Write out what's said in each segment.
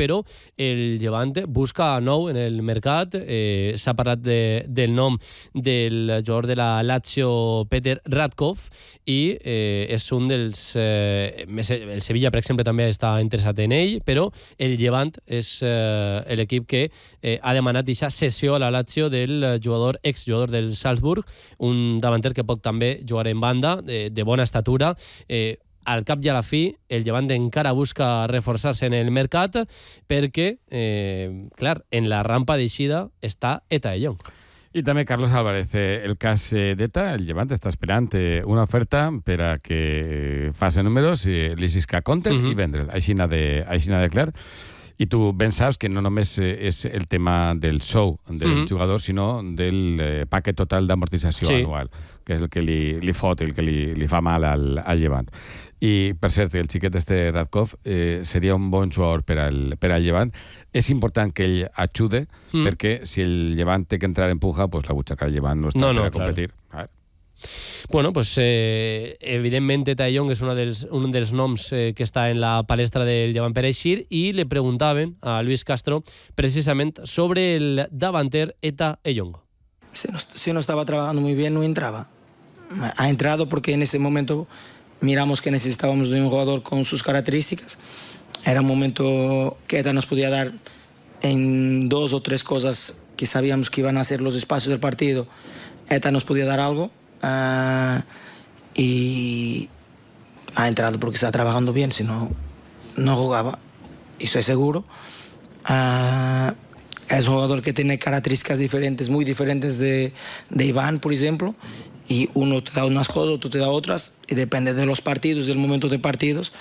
però el Llevant busca nou en el mercat. S'ha parlat del nom del jugador de la Lazio, Peter Radkov, i és un dels... el Sevilla, per exemple, també està interessat en ell, però el Llevant és l'equip que ha demanat aquesta cessió a la Lazio del exjugador del Salzburg, un davanter que pot també jugar en banda, de bona estatura. Al cap i a la fi, el Llevant encara busca reforçar-se en el mercat perquè, clar, en la rampa d'eixida està Eta de Jong. I també Carlos Álvarez, el cas d'Eta, el Llevant està esperant una oferta per a que faci números, li sisca comptes i vendre'l. Aixina de clar. I tu ben saps que no només és el tema del sou del jugador, sinó del paquet total d'amortització anual, que és el que li fot, el que li fa mal al Llevant. I, per cert, el xiquet Radkov seria un bon jugador per al Llevant. És important que ell ajude, perquè si el Llevant té que entrar en puja, pues la butxaca del Llevant no està per a competir. Bueno, pues evidentment Eta de Jong és un dels noms que està en la palestra del Llevant per eixir, i le preguntaven a Luis Castro precisament sobre el davanter Eta de Jong. Si no estaba trabajando muy bien, no entraba. Ha entrado porque en ese momento miramos que necesitábamos de un jugador con sus características. Era un momento que Eta nos podía dar en 2 o 3 cosas que sabíamos que iban a ser los espacios del partido. Eta nos podía dar algo. Y ha entrado porque está trabajando bien, si no, no jugaba, y estoy seguro. Es un jugador que tiene características diferentes, muy diferentes de Iván, por ejemplo, y uno te da unas cosas, otro te da otras, y depende de los partidos, del momento de partidos,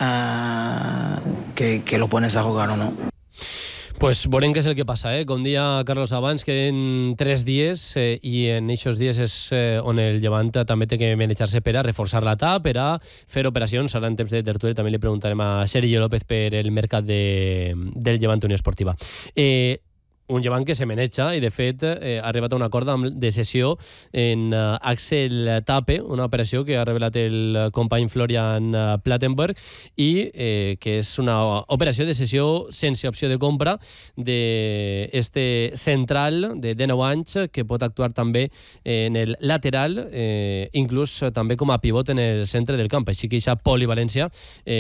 que lo pones a jugar o no. Pues veurem què és el que passa, Com deia Carlos abans, queden 3 dies i en aquests dies és on el Llevant també té que manejar-se per a reforçar l'atac, per a fer operacions. Ara en temps de tertúlia també li preguntarem a Sergio López per el mercat del Llevant Unió Esportiva. Un Llevant que se maneja i, de fet, ha arribat a un acord de cessió en Axel Tape, una operació que ha revelat el company Florian Plattenberg, i que és una operació de cessió sense opció de compra d'este central de 19 anys que pot actuar també en el lateral, inclús també com a pivot en el centre del camp. Així que aquesta polivalència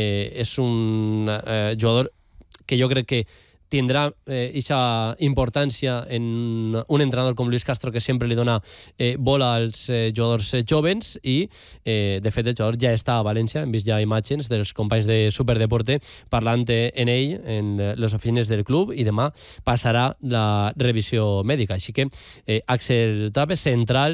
és un jugador que jo crec que tindrà aquesta importància en un entrenador com Luis Castro, que sempre li dona bola als jugadors jovens, i de fet el jugador ja està a València. Hem vist ja imatges dels companys de Superdeporte parlant en ell en les oficines del club, i demà passarà la revisió mèdica. Així que Axel Tape, central,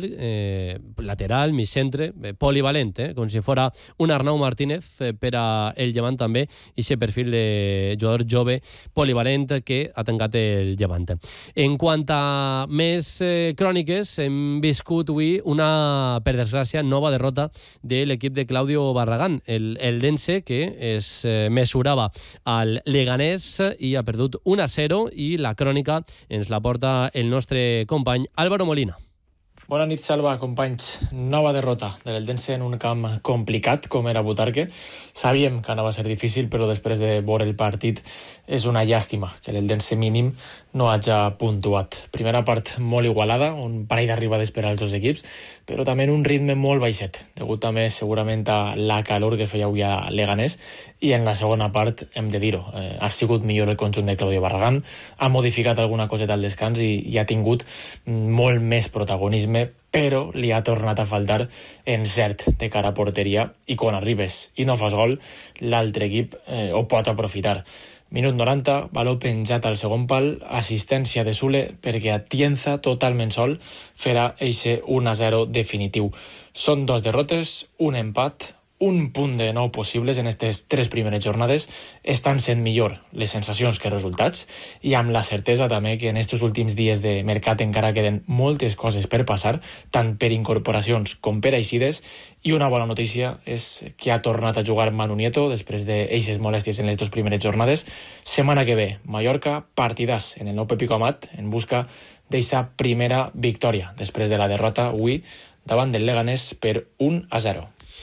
lateral, mig centre, polivalent, com si fora un Arnau Martínez per a el Llevant també, i aquest perfil de jugador jove polivalent que ha tancat el Llevant. En quant a més cròniques, hem viscut avui una, per desgràcia, nova derrota de l'equip de Claudio Barragán, el Dense, que es mesurava al Leganés i ha perdut 1-0, i la crònica ens la porta el nostre company Álvaro Molina. Bona nit, Salva, companys. Nova derrota de l'Eldense en un camp complicat com era Butarque. Sabíem que anava a ser difícil, però després de veure el partit és una llàstima que l'Eldense mínim no hagi puntuat. Primera part molt igualada, un parell d'arribades per als dos equips, però també en un ritme molt baixet, degut també segurament a la calor que feia avui a Leganés, i en la segona part, hem de dir-ho, ha sigut millor el conjunt de Claudio Barragán, ha modificat alguna coseta al descans i ha tingut molt més protagonisme, però li ha tornat a faltar encert de cara a porteria, i quan arribes i no fas gol, l'altre equip ho pot aprofitar. Minut 90, baló penjat al segon pal, assistència de Sule perquè Atienza, totalment sol, farà eixe 1-0 definitiu. Són 2 derrotes, un empat, un punt de 9 possibles en aquestes 3 primeres jornades. Estan sent millor les sensacions que resultats, i amb la certesa també que en aquests últims dies de mercat encara queden moltes coses per passar, tant per incorporacions com per eixides, i una bona notícia és que ha tornat a jugar Manu Nieto després d'eixes molèsties en les 2 primeres jornades. Setmana que ve, Mallorca, partidàs en el nou Pepico Amat en busca d'eixa primera victòria després de la derrota avui davant del Leganés per 1-0.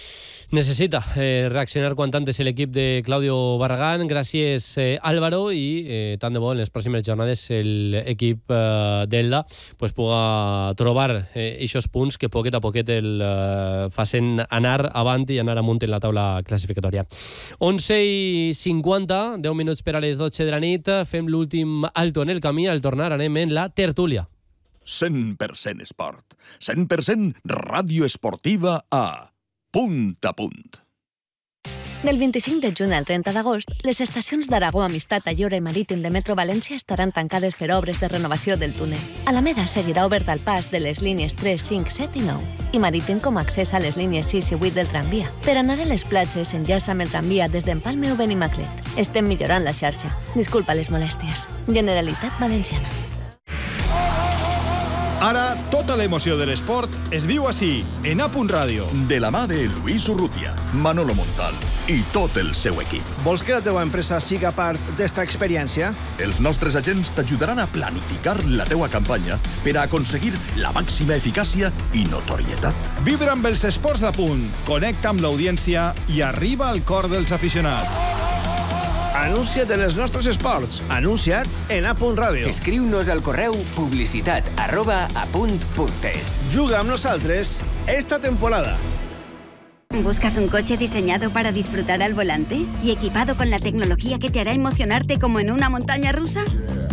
Necesita reaccionar quant antes l'equip de Claudio Barragán. Gràcies, Álvaro, i tant de bo en les pròximes jornades l'equip d'Elda pues, puga trobar aquests punts que poquet a poquet el facin anar avant i anar amunt en la taula classificatòria. 11:50, 10 minuts per a les 12 de la nit. Fem l'últim alto en el camí. Al tornar anem en la tertúlia. 100% esport. 100% ràdio esportiva a Punt a Punt. Del 25 de juny al 30 d'agost, les estacions d'Aragó, Amistat, Ayora i Marítim de Metro València estaran tancades per obres de renovació del túnel. Alameda seguirà obert al pas de les línies 3, 5, 7 i 9 i Marítim com a accés a les línies 6 i 8 del tramvia. Per anar a les platges, enllaça amb el tramvia des d'Empalme o Benimaclet. Estem millorant la xarxa. Disculpa les molèsties. Generalitat Valenciana. Ara, tota l'emoció de l'esport es viu així, en A.Punt Ràdio. De la mà de Luis Urrutia, Manolo Montal i tot el seu equip. Vols que la teva empresa siga part d'esta experiència? Els nostres agents t'ajudaran a planificar la teua campanya per a aconseguir la màxima eficàcia i notorietat. Vibra amb els esports d'A.Punt, connecta amb l'audiència i arriba al cor dels aficionats. Anuncia't en els nostres esports. Anuncia't en A.Punt Ràdio. Escriu-nos al correu publicitat@apunt.es. Juga amb nosaltres esta temporada. ¿Buscas un coche diseñado para disfrutar al volante y equipado con la tecnología que te hará emocionarte como en una montaña rusa?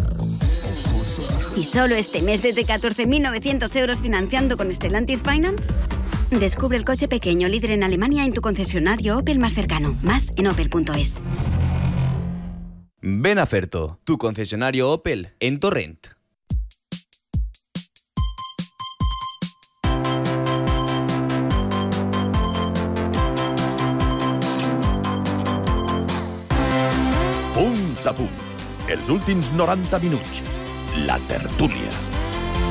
¿Y solo este mes desde 14.900 euros financiando con Stellantis Finance? Descubre el coche pequeño líder en Alemania en tu concesionario Opel más cercano. Más en opel.es. Ven a Ferto, tu concesionario Opel en Torrent. Punt a Punt. Els últims 90 minuts. La tertúlia.